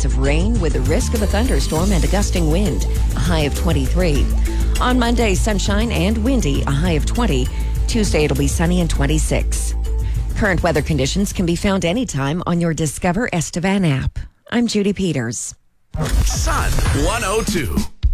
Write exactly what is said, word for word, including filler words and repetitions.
chance of rain with the risk of a thunderstorm and a gusting wind, a high of twenty-three. On Monday, sunshine and windy, a high of twenty. Tuesday, it'll be sunny and twenty-six. Current weather conditions can be found anytime on your Discover Estevan app. I'm Judy Peters. Sun one oh two.